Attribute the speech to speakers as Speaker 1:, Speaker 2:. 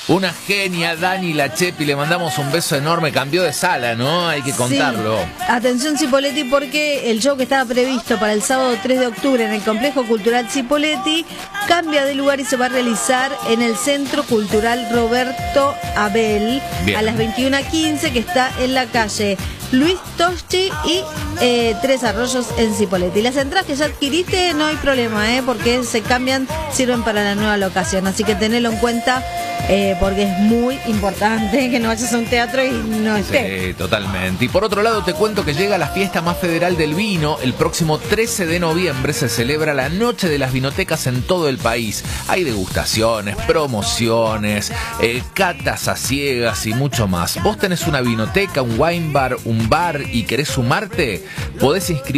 Speaker 1: Una genia, Dani La Chepi, le mandamos un beso enorme. Cambió de sala, ¿no? Hay que contarlo.
Speaker 2: Sí. Atención Cipolletti, porque el show que estaba previsto para el sábado 3 de octubre en el Complejo Cultural Cipolletti cambia de lugar y se va a realizar en el Centro Cultural Roberto Abel. Bien. A las 21:15, que está en la calle Luis Toschi y Tres Arroyos en Cipolletti. Las entradas que ya adquiriste no hay problema, porque se cambian, sirven para la nueva locación, así que tenelo en cuenta, porque es muy importante que no vayas a un teatro y no estés.
Speaker 1: Sí, totalmente. Y por otro lado te cuento que llega la fiesta más federal del vino. El próximo 13 de noviembre se celebra la Noche de las Vinotecas en todo el país. Hay degustaciones, promociones, catas a ciegas y mucho más. ¿Vos tenés una vinoteca, un wine bar, un bar y querés sumarte? Podés inscribirte